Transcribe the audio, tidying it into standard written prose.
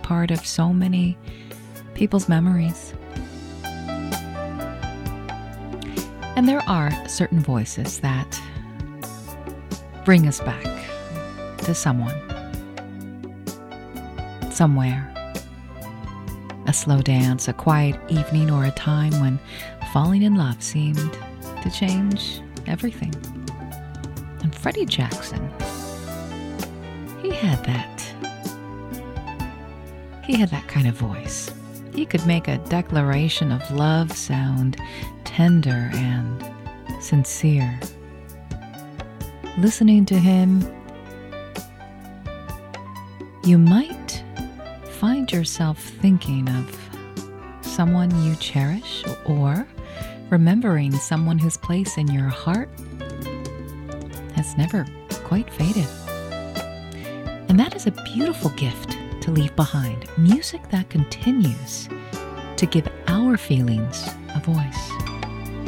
part of so many people's memories. And there are certain voices that bring us back to someone, somewhere. A slow dance, a quiet evening, or a time when falling in love seemed to change everything. And Freddie Jackson, he had that kind of voice. He could make a declaration of love sound tender and sincere. Listening to him, you might find yourself thinking of someone you cherish or remembering someone whose place in your heart has never quite faded. And that is a beautiful gift to leave behind. Music that continues to give our feelings a voice.